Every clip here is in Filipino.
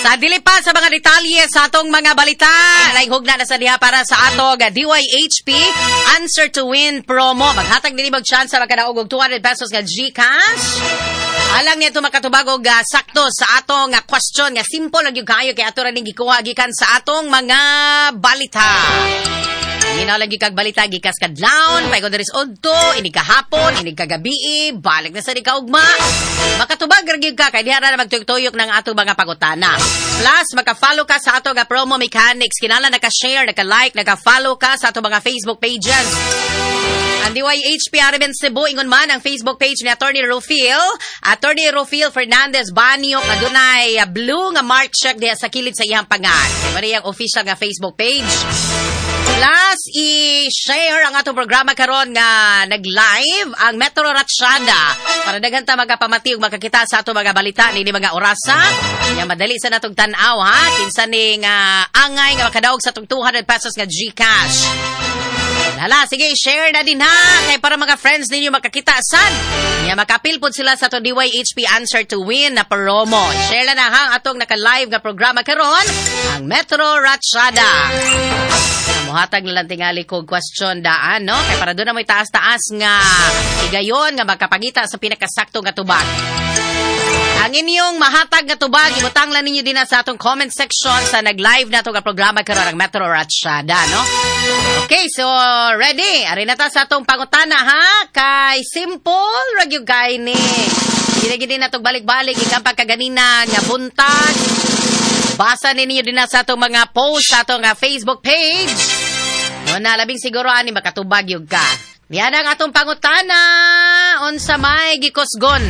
Sa dilipa sa mga detalye sa atong mga balita, naihugna na sa diha para sa atong DYHP Answer to Win promo. Maghatag din mag chance sa makadaog og 200 pesos nga GCash. Alang niya ito makatubag og sakto sa atong question nga simple lang yung kayo kaya ato rin gikuha gikan sa atong mga balita. Lagi kag balita gikas kadlawon, pay ko diri sa udto, ini kahapon, ini kagabi, balik na sa di kaugma. Makatubag ra gyud ka kay diha ra magtuyok-tuyok ng atong mga pangutana. Plus maka-follow ka sa atong promo mechanics, kinala naka-share, naka-like, naka-follow ka sa atong mga Facebook pages. Ang DYHP Araben Cebu, ingon man ang Facebook page ni Attorney Rufil Fernandez Banyo, na dunay blue nga mark check diha sa kilid sa iyang pangan. Mariyang official nga Facebook page. Plus, i-share ang atong programa karon nga nag-live ang Metro Ratsyada para daghan ta magapamati ug makakita sa atong mga balita ni mga orasa. Nya madali sa natong tan-aw ha, kinsa ning angay nga makadaog sa atong 200 pesos nga GCash. Hala, sige, share na din ha. Kaya para mga friends ninyo makakita sad. Nya makapil pod sila sa to DYHP Answer to Win na promo. Share na ha atong naka-live nga programa karon, ang Metro Ratsyada. Muhatag na lang tingali ko question daan, no? Kaya para doon na may taas-taas nga higayon nga magkapangita sa pinakasakto nga tubag. Ang inyong mahatag nga tubag, ibutang lang ninyo din sa atong comment section sa nag-live na itong programa karon ang Metro Ratsyada, no? Okay, so ready? Ari na ta sa atong pangutana, ha? Kay simple, ragyo kay ni. Gini-gini na itong balik-balik, ikang pagkaganina nga buntag. Basa ninyo din sa atong mga post sa atong Facebook page. No, na labing siguro ani makatubag yung ka. Yan ang atong pangutana. Unsa may gikusgon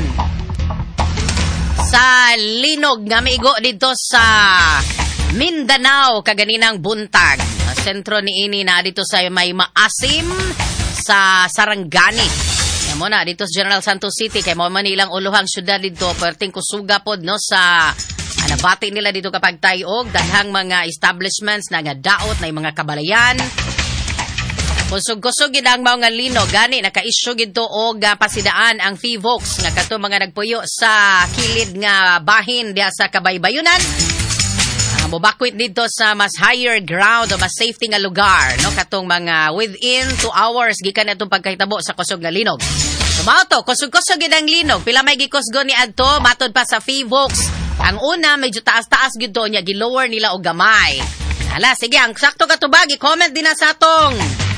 sa linog nga maigo dito sa Mindanao kaganinang buntag. Sentro ni ini na dito sa may maasim sa Sarangani. Yan mo na dito sa General Santos City kay mo man ilang uluhang syudad dito perting kusuga pod no sa nabati nila dito kapag tayog dahang mga establishments na nga daot na mga kabalayan. Kusog-kusog gid ang mga linog gani naka-issue gid to og pasidaan ang FIVOX nga kadto mga nagpuyo sa kilid nga bahin diha sa Kabaybayunan. Mobakwit dito sa mas higher ground o mas safety nga lugar no katong mga within 2 hours gikan atong pagkahitabo sa kusog nga linog. Sumauto kusog-kusog gid ang linog pila may gikusgon ni adto matod pa sa FIVOX. Ang una medyo taas-taas gid to nya gi-lower nila og gamay. Hala sige ang sakto katubag i-comment din na sa atong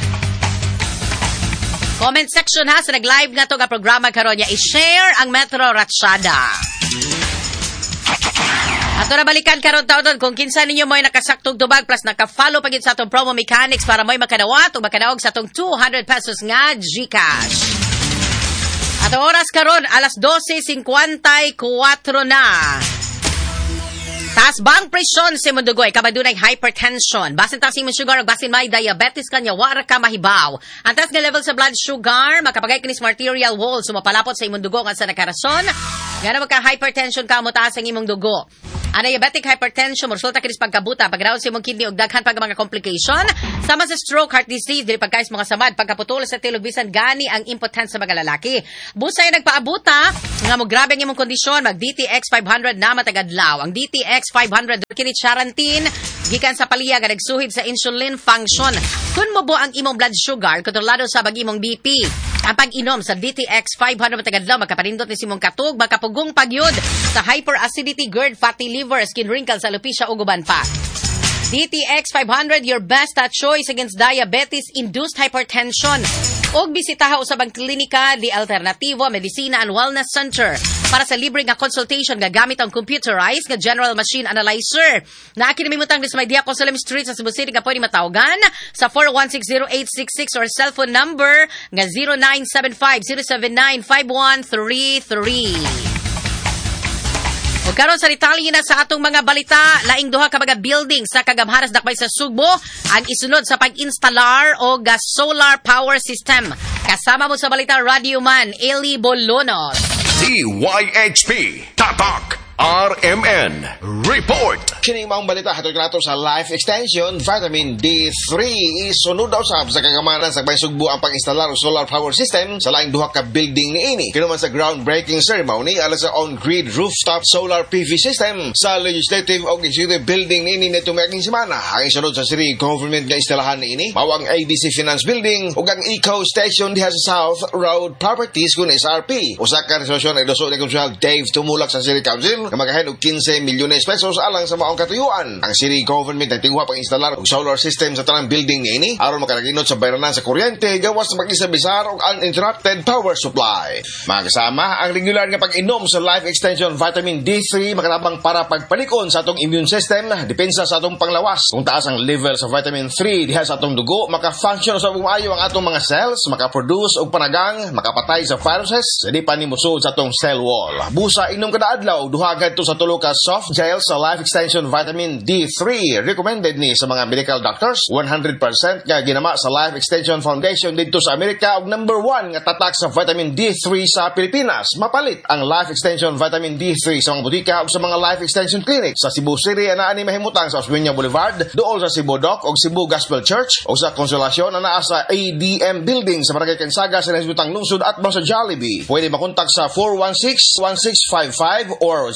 comment section ha sa nag-live na to nga programa karon nya i-share ang Metro Ratsyada. Ato na balikan karon taon kung kinsa ninyo mo'y nakasaktog tubag plus naka-follow pagit sa atong promo mechanics para mo'y makadawat o makadaog sa atong 200 pesos nga GCash. Ato oras karon alas 12:54 na. Taas bang presyon sa imong dugoy kabay dunay hypertension. Basin taas imong sugar ug basin may diabetes kanya wara ka mahibaw. Ang taas nga level sa blood sugar makapagay kini sa arterial wall sumapalapot sa imong dugo nga sa nakarason. Nga magka hypertension ka mo taas ang imong dugo. Ang diabetic hypertension resulta kini sa pagkabuta, pagdaon sa imong kidney ug daghan pag mga complication. Sama sa stroke, heart disease, dili pagkais mga samad, pagkaputol sa tilog bisan gani ang impotence sa mga lalaki. Busay nagpaabuta nga mo grabe ang imong kondisyon, mag DTX 500 na matagadlaw. Ang DTX 500 kini charantin gikan sa palya nga nagsuhid sa insulin function. Kun mo ang imong blood sugar kontrolado sa bag-imong BP. Ang pag-inom sa DTX 500 matagadlaw makapanindot ni simong katug, makapugong pagyud sa hyperacidity, GERD, fatty liver, skin wrinkles, alopecia ug uban pa. DTX 500 your best choice against diabetes-induced hypertension. Og bisitaha usab ang klinika di Alternativo Medicina and Wellness Center para sa libre nga consultation gagamit ang computerized nga general machine analyzer. Naaki na mimutang sa may Diaco Salim Street sa Cebu City nga pwede matawagan sa 4160866 or cellphone number nga 0975-079-5133. O karon sa detalye na sa atong mga balita, laing duha ka mga building sa Kagamharas dakbay sa Sugbo ang isunod sa pag-instalar og solar power system. Kasama mo sa balita Radio Man, Eli Bolonos. DYHP Tatak RMN Report. Kining maong balita hatod nato sa Life Extension Vitamin D3 isunod daw sa kagamanan sa bay sugbo ang pag-instalar og solar power system sa laing duha ka building niini. Kinuman sa groundbreaking ceremony alang sa on-grid rooftop solar PV system sa legislative og executive building niini nitong miaging semana. Ang isunod sa city government nga instalahan niini mao ang ABC Finance Building ug ang Eco Station diha sa South Road Properties kun SRP. Usa ka resolusyon ay doso ni Councilor Dave tumulak sa City Council nga magahen og 15 milyones pesos alang sa maong katuyuan. Ang city government ay tingwa pang instalar og solar system sa tanang building niini aron makaraginot sa bayranan sa kuryente gawas sa pag-isabisar og uninterrupted power supply. Mga kasama, ang regular nga pag-inom sa Life Extension Vitamin D3 makatabang para pagpalikon sa atong immune system, depensa sa atong panglawas. Kung taas ang level sa vitamin 3 diha sa atong dugo, maka-function sa maayo ang atong mga cells, maka-produce og panagang, makapatay sa viruses, di pa ni musud sa atong cell wall. Busa inom kada adlaw duha gadto sa tulo ka soft gel sa Life Extension Vitamin D3 recommended ni sa mga medical doctors. 100% nga ginama sa Life Extension Foundation dito sa Amerika og number 1 nga tatak sa vitamin D3 sa Pilipinas. Mapalit ang Life Extension Vitamin D3 sa mga butika ug sa mga Life Extension Clinic sa Cebu City ana ani mahimutang sa Osmeña Boulevard, duol sa Cebu Dock ug Cebu Gospel Church o sa Konsolasyon ana sa ADM Building sa Barangay Kansaga sa Nasbutang Lungsod at sa Jollibee. Pwede makontak sa 416-1655 or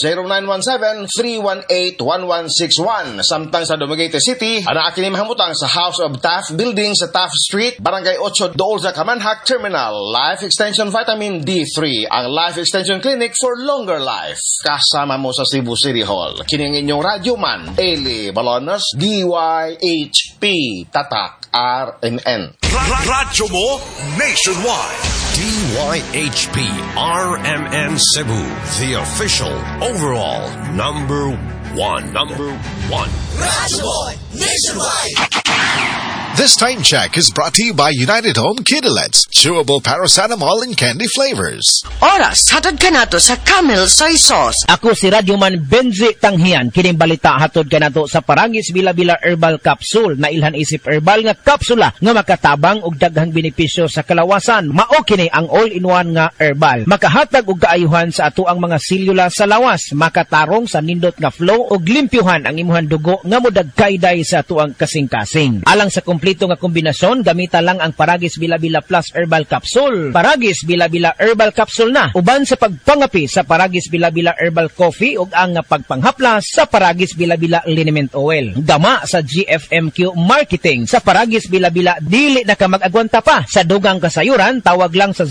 0917-318-1161. Samtang sa Dumaguete City, ana kini mahimutang sa House of Taft Building sa Taft Street, Barangay 8, dool sa Kamanhak Terminal. Life Extension Vitamin D3, ang Life Extension Clinic for longer life. Kasama mo sa Cebu City Hall. Kining inyong radyoman, Eli Balonos, DYHP, Tatak, RMN. Radyo mo nationwide. DYHP RMN Cebu, the official overall number one. Radyo mo nationwide. This time check is brought to you by United Home Kidulets, chewable paracetamol and candy flavors. Oras, hatod ka nato sa Camel Soy Sauce. Ako si Radyoman Benzi Tanghian. Kining balita hatod ka nato sa Parangis Bila-Bila Herbal Capsule na ilhan isip herbal nga kapsula nga makatabang og daghang benepisyo sa kalawasan. Mao kini ang all-in-one nga herbal. Makahatag og kaayuhan sa ato ang mga selula sa lawas, makatarong sa nindot nga flow og limpyuhan ang imuhang dugo nga modagkayday sa ato ang kasing-kasing. Alang sa kompleto nga kombinasyon, gamita lang ang Paragis Bila-Bila Plus Herbal Capsule. Paragis Bila-Bila Herbal Capsule na uban sa pagpangapi sa Paragis Bila-Bila Herbal Coffee ug ang pagpanghapla sa Paragis Bila-Bila Liniment Oil. Gama sa GFMQ Marketing sa Paragis Bila-Bila, dili na ka mag-agwanta pa. Sa dugang kasayuran, tawag lang sa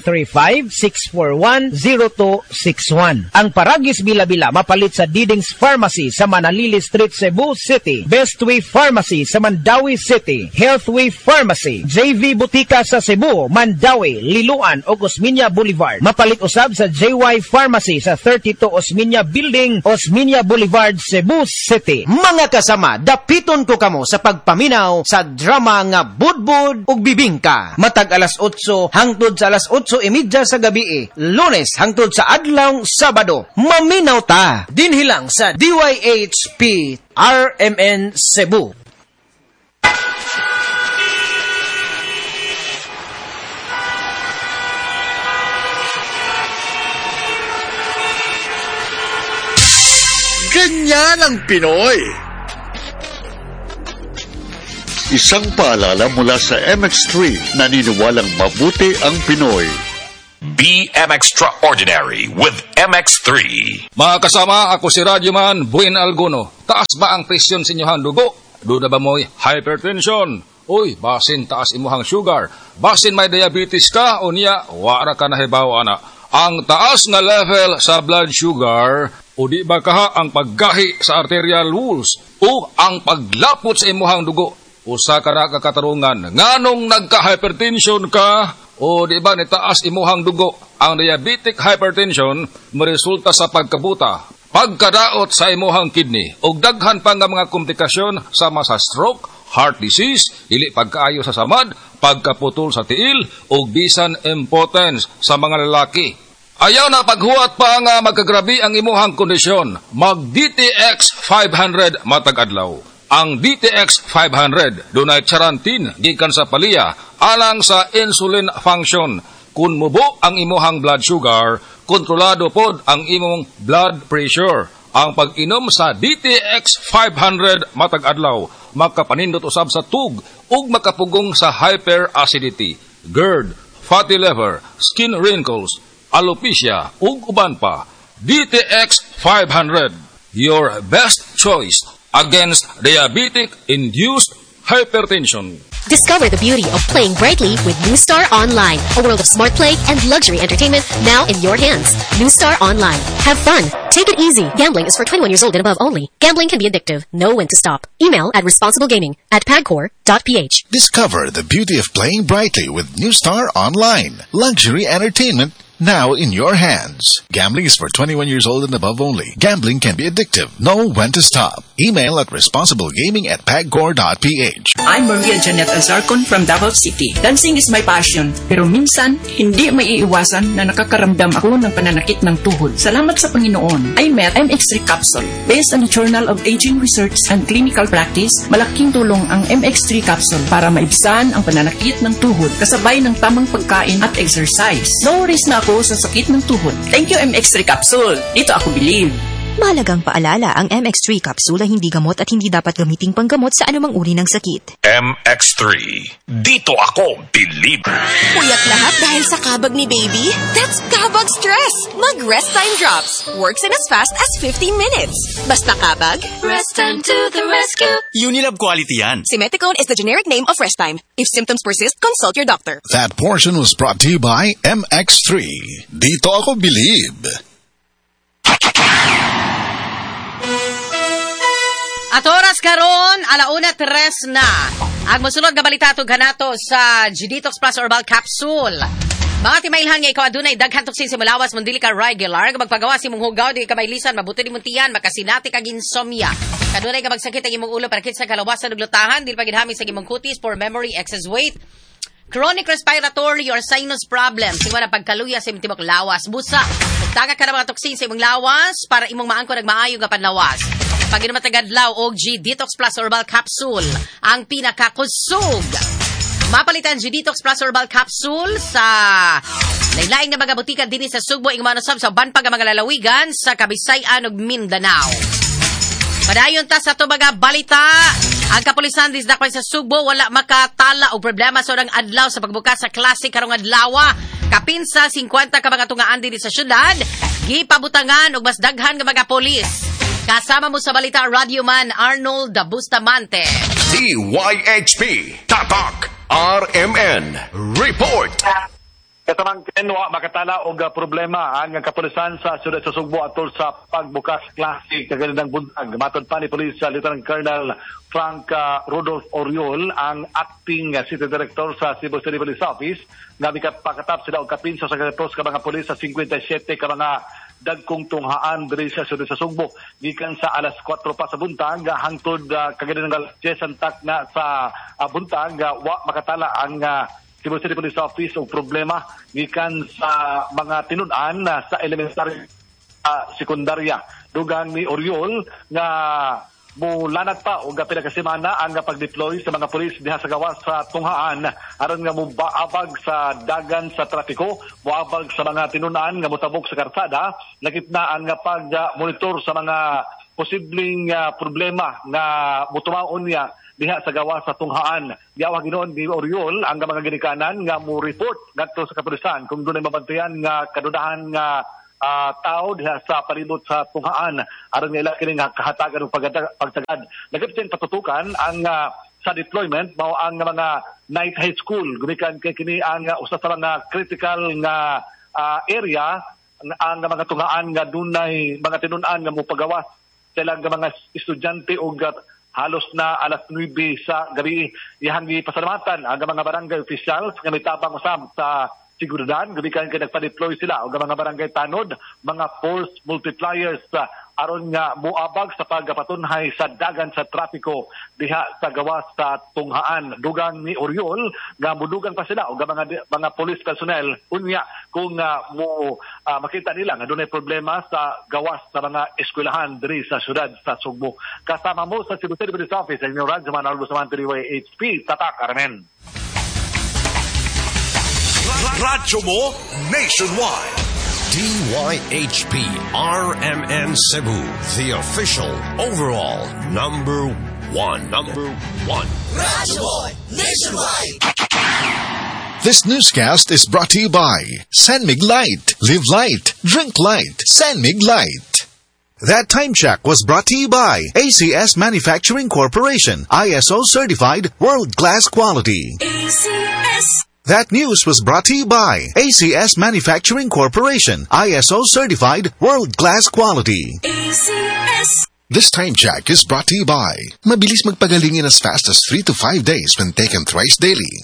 0935-641-0261. Ang Paragis Bila-Bila mapalit sa Didings Pharmacy sa Manalili Street, Cebu City, Bestway Pharmacy sa Mandawi City, Healthway Pharmacy, JV Butika sa Cebu, Mandawi, Liloan o Osmeña Boulevard. Mapalit usab sa JY Pharmacy sa 32 Osmeña Building, Osmeña Boulevard, Cebu City. Mga kasama, dapiton ko kamo sa pagpaminaw sa drama nga Budbud ug Bibingka. Matag alas 8 hangtod sa alas 8:30 sa gabi, Lunes hangtod sa adlaw Sabado. Maminaw ta dinhi lang sa DYHP RMN Cebu. Ganyan ang Pinoy. Isang paalala mula sa MX3, naniniwalang mabuti ang Pinoy. Be extraordinary with MX3. Mga kasama, ako si Radyoman Buin Alguno. Taas ba ang presyon sa inyong dugo? Doon na ba mo'y hypertension? Uy, basin taas imuhang sugar. Basin may diabetes ka o niya, wara ka na hibaw ana. Ang taas nga level sa blood sugar o di ba kaha ang paggahi sa arterial walls o ang paglapot sa imuhang dugo. Usa ka na kakatarungan, nganong nagka-hypertension ka o di ba nitaas imuhang dugo. Ang diabetic hypertension maresulta sa pagkabuta, pagkadaot sa imuhang kidney o daghan pa nga mga komplikasyon sama sa stroke, heart disease, dili pagkaayo sa samad, pagkaputol sa tiil o bisan impotence sa mga lalaki. Ayaw na paghuwat pa nga magkagrabi ang imuhang kondisyon. Mag-DTX 500 matag adlaw. Ang DTX 500 dunay charantin gikan sa palya alang sa insulin function. Kung mubo ang imuhang blood sugar, kontrolado pod ang imong blood pressure. Ang pag-inom sa DTX 500 matag adlaw makapanindot usab sa tug ug makapugong sa hyperacidity, GERD, fatty liver, skin wrinkles, alopecia ug uban pa. DTX 500, your best choice against diabetic-induced hypertension. Discover the beauty of playing brightly with New Star Online, a world of smart play and luxury entertainment now in your hands. New Star Online. Have fun. Take it easy. Gambling is for 21 years old and above only. Gambling can be addictive. Know when to stop. Email at responsiblegaming@pagcor.ph. Discover the beauty of playing brightly with New Star Online. Luxury entertainment now in your hands. Gambling is for 21 years old and above only. Gambling can be addictive. Know when to stop. Email at responsiblegaming@pagcor.ph. I'm Maria Janet Azarcon from Davao City. Dancing is my passion, pero minsan, hindi maiiwasan na nakakaramdam ako ng pananakit ng tuhod. Salamat sa Panginoon, I met MX3 Capsule. Based on the Journal of Aging Research and Clinical Practice, malaking tulong ang MX3 Capsule para maibsan ang pananakit ng tuhod kasabay ng tamang pagkain at exercise. No worries na ako sa sakit ng tuhod. Thank you, MX3 Capsule. Dito ako believe. Mahalagang paalala, ang MX3 capsule ay hindi gamot at hindi dapat gamiting panggamot sa anumang uri ng sakit. MX3. Dito ako believe. Puyat lahat dahil sa kabag ni baby? That's Kabag Stress! Mag-Rest Time Drops. Works in as fast as 15 minutes. Basta kabag, Rest Time to the rescue. Unilab quality yan. Simeticone is the generic name of Rest Time. If symptoms persist, consult your doctor. That portion was brought to you by MX3. Dito ako believe. At oras karon, 1:03 na. Ang mosunod nga balita atong kanato sa G-Detox Plus Herbal Capsule. Mga timailhan nga ikaw adunay daghan toksin sa malawas mong dili ka regular nga magpagawa si mong hugaw di ka mailisan mabuti di muntian makasinati kag insomnia. Kadunay ka magsakit ang imong ulo para kitsa kalawasan ug lutahan dili pagidhami sa imong kutis for memory, excess weight, chronic respiratory or sinus problems, siguro na pagkaluya sa imong tibok lawas, busa. Taga ka na mga toksin sa imong lawas para imong maangko nagmaayo nga panlawas. Pag-inom tagadlaw og G-Detox Plus Herbal Capsule, ang pinakakusog. Mapalitan G-Detox Plus Herbal Capsule sa laylaing nga mga butika dinhi sa Sugbo ing manusab sa banpag nga mga lalawigan sa Kabisayan ug Mindanao. Padayon ta sa to mga balita. Ang kapulisan disdakpan sa Sugbo wala makatala og problema sa urang adlaw sa pagbukas sa klase karong adlaw. Kapinsa 50 ka mga tungaan dinhi sa syudad, gipabutangan og mas daghan nga mga pulis. Kasama mo sa balita, Radio Man Arnold Bustamante. DYHP Tatak RMN Report. Katamang kenwa makatala og problema ang kapulisan sa siyudad sa Sugbo atol sa pagbukas klase kaganinang buntag. Matod pa ni Police Lieutenant Colonel Frank Rodolph Oriol, ang acting City Director sa Cebu City Police Office, nga mikapakatap sila og kapinsa sa kagatos ka mga pulis sa 57 ka mga dagkong tunghaan diri sa siyudad sa Sugbo. Gikan sa alas 4 pa sa buntag hangtod kaganinang alas 10 antak na sa buntag wa makatala ang Cebu City Police Office o problema gikan sa mga tinun-an sa elementary sekundarya. Dugang ni Oriol nga mulanat pa o pila ka semana ang pag-deploy sa mga pulis diha sa gawas sa tunghaan aron nga mubaabag sa dagan sa trapiko, muabag sa mga tinun-an nga mutabok sa karsada, nakitnaan nga pag-monitor sa mga posibleng problema nga mutumaon niya diha sa gawas sa tunghaan. Yawa ginoon ni Oriol ang mga ginikanan nga mo report ngadto sa kapulisan kung dunay mabantayan nga kadudahan nga tao diha sa palibot sa tunghaan aron nga ila kining kahatagan ug pagtagad. Nagapsin patutukan ang sa deployment mao ang mga night high school gumikan kay kini ang usa sa mga critical nga area ang mga tunghaan nga dunay mga tinun-an nga mopagawas sila nga mga estudyante og halos na alas 9 sa gabi. Iyang gipasalamatan ang mga barangay officials nga mitabang usab sa seguridad, gumikan kay nagpa-deploy sila o mga barangay tanod, mga force multipliers aron nga muabag sa pagpatunhay sa dagan sa trapiko diha sa gawas sa tunghaan. Dugang ni Oriol nga mudugang pa sila o mga police personnel unya kung makita nila nga dunay problema sa gawas sa mga eskwelahan diri sa syudad sa Sugbo. Kasama mo sa Cebu City Police Office ang Radyo Man Arnold Bustamante HP Tatak Armen. Radyo mo nationwide. DYHP RMN Cebu, the official overall number one. Rush Boy Nationwide. This newscast is brought to you by Sanmig Light. Live light, drink light. Sanmig Light. That time check was brought to you by ACS Manufacturing Corporation, ISO certified world-class quality. ACS. That news was brought to you by ACS Manufacturing Corporation, ISO certified world-class quality. ACS. This time check is brought to you by mabilis magpagaling in as fast as 3 to 5 days when taken thrice daily.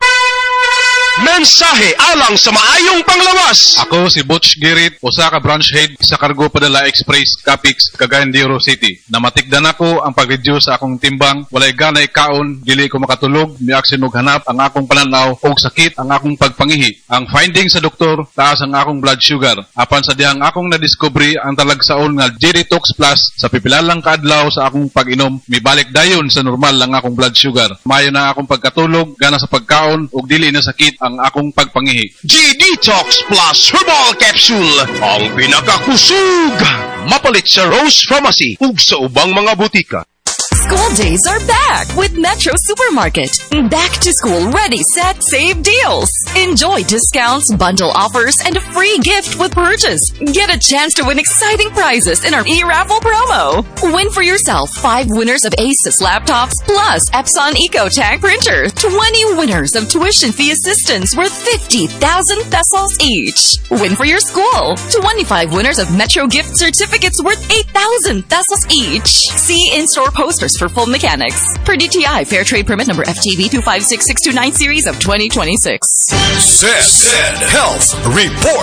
Mensahe alang sa maayong panglawas. Ako si Butch Girit, usa ka branch head sa Cargo Padala Express, Capix, Cagayan de Oro City. Namatikdan ako ang pag-reduce sa akong timbang, walay ganay kaon, dili ko makatulog, miaksin og hanap ang akong pananaw og sakit ang akong pagpangihi. Ang finding sa doktor, taas ang akong blood sugar. Apan sa dihang akong nadiscovery ang talagsaon nga G-Detox Plus sa pipilalang kaadlaw sa akong pag-inom, mibalik dayon sa normal ang akong blood sugar. Mayo na akong pagkatulog, gana sa pagkaon ug dili na sakit ang akong pagpangihi. G-Detox Plus Herbal Capsule, ang pinakakusog. Mapalit sa Rose Pharmacy ug sa ubang mga butika. School days are back with Metro Supermarket. Back to school, ready, set, save deals. Enjoy discounts, bundle offers, and a free gift with purchase. Get a chance to win exciting prizes in our e-raffle promo. Win for yourself 5 winners of Asus laptops plus Epson EcoTag printer. 20 winners of tuition fee assistance worth 50,000 pesos each. Win for your school 25 winners of Metro gift certificates worth 8,000 pesos each. See in-store posters for full mechanics. Per DTI Fair Trade Permit number FTB 256629 series of 2026. Said Health Report.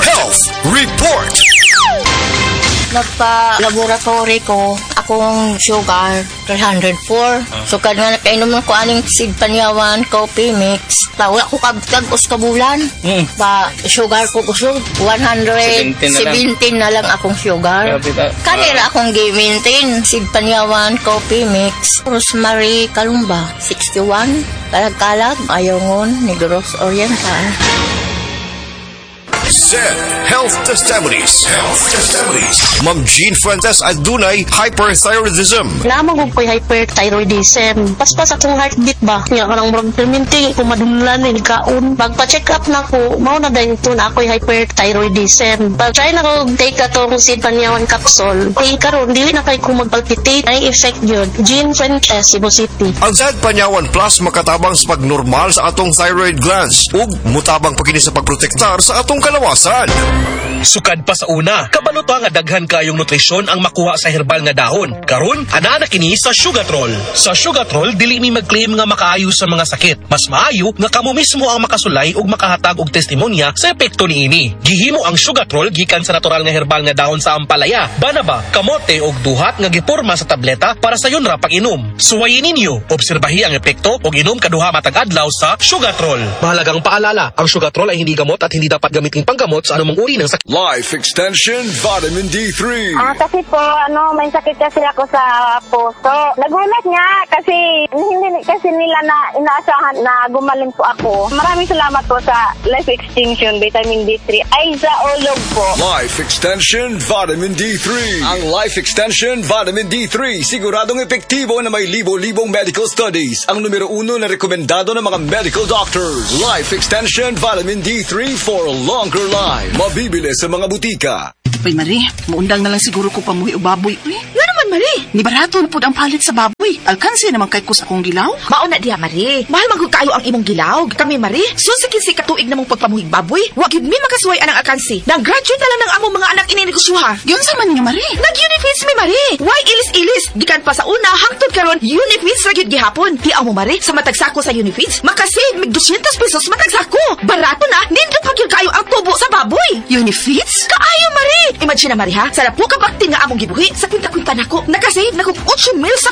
Nagpa-laboratory ko, akong sugar, 304. So, kadang napainom ko aning seed panyawan, coffee mix. Wala ko kabutag uskabulan. Ba, sugar ko kusog, 117 na lang akong sugar. Kanira akong gi-maintain, seed panyawan, coffee mix. Rosemary Kalumba, 61. Kalag-kalag, Ayongon, Negros Oriental. Said Health Testimonies. Ma'am Jean Fuentes at dunay hyperthyroidism. Lamang ko'y hyperthyroidism. Paspas akong heartbeat ba? Nga ka lang murag perminti, kumadunlan, kaon. Pagpa-check up na ko, mao na dahil ito na ako'y hyperthyroidism. Pag-try na ko, take atong seed panyawan capsule. Kaya karon dili na kayo kung magpalpitate. Ay effect yun. Jean Fuentes, Cebu City. Ang Said Panyawan Plus makatabang sa pagnormal sa atong thyroid glands ug mutabang pagkini sa pagprotektar sa atong kalawasan. Sukad pa sa una, kabalo nga daghan kayong nutrisyon ang makuha sa herbal nga dahon. Karon, ana na kini sa Sugatrol. Sa Sugatrol, dili mi mag-claim nga makaayo sa mga sakit. Mas maayo nga kamo mismo ang makasulay ug makahatag og testimonya sa epekto niini. Gihimo ang Sugatrol gikan sa natural nga herbal nga dahon sa ampalaya, banaba, kamote ug duhat nga giporma sa tableta para sa yun ra pag-inom. Suwayin ninyo, obserbahi ang epekto ug inom kaduha matag adlaw sa Sugatrol. Mahalagang paalala, ang Sugatrol ay hindi gamot at hindi dapat gamitin panggamot sa anumang uri ng sakit. Life Extension Vitamin D3. Kasi po, may sakit kasi ako sa puso. Nagulat nga kasi hindi kasi nila na inaasahan na gumaling po ako. Maraming salamat po sa Life Extension Vitamin D3. Ay, sa ulog po. Life Extension Vitamin D3. Ang Life Extension Vitamin D3 siguradong epektibo na may libo-libong medical studies. Ang numero 1 na rekomendado ng mga medical doctors. Life Extension Vitamin D3 for a longer life. Mabibili sa mga butika. Uy, Marie, maundang na lang siguro ko pamuhi o baboy. Uy, nga naman, Marie. Ni barato na po ang palit sa baboy. Alkansi naman kay ko sa akong gilaw. Mauna diya, Marie. Mahal magkakayo ang imong gilaw. Kami, Marie, susikisi katuig namang pagpamuhig baboy. Wag yun mi makasuway anang alkansi. Nag-graduate na lang ng among mga anak ininegosyoha. Yun sa man nga, Marie. Nag-unifits mi, Marie. Why ilis-ilis? Gikan pa sa una, hangtod karon unifits ra gyud gihapon. Di mo, Marie, sa matagsako sa unifits, makasave mig 200 pesos matagsako. Barato na, nindot pagyud kayo ang tubo sa baboy. Unifits? Kaayo, Marie. Imagine na, Marie, ha? Sa lapo ka bakti nga among gibuhi, sa kwinta-kwinta nako, nakasave na kong 8 mil sa feeds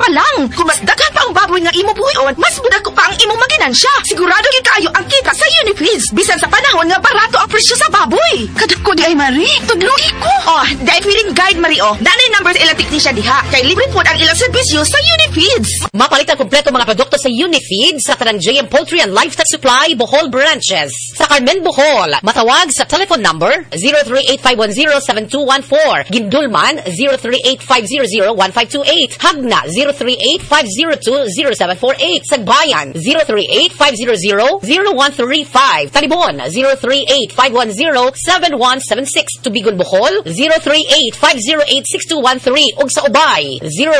pa lang. Kung mas daghan pa ang baboy nga imo buhion, mas muda ko pa ang imong maginansya. Sigurado gid kayo ang kita sa Unifeeds. Bisan sa panahon nga barato ang presyo sa baboy. Kadako di ay Marie, tudlogi ko. Oh, dahil feeling guide Mario. Nanay numbers ilang technisya diha. Kay libre po ang ilang serbisyo sa Unifeeds. Mapalit ang kompleto mga produkto sa Unifeeds sa tanang JM Poultry and Livestock Supply, Bohol branches. Sa Carmen, Bohol, matawag sa telephone number 038-510-7214. Gindulman, 038-500-1528. Hagna, 038-502-0748. Sagbayan, 038-500-0135. Talibon, 038-510-7176. Tubigon, Bohol, 038-508-6213. Ug sa Ubay,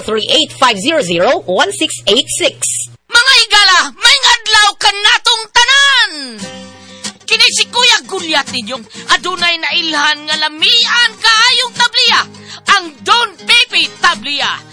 038-500-1686. Mga igala, may adlaw ka natong tanan! Kini si Kuya Gulyat ninyong adunay na ilhan nga lamian kaayong tabliya, ang Don Pepe Tabliya.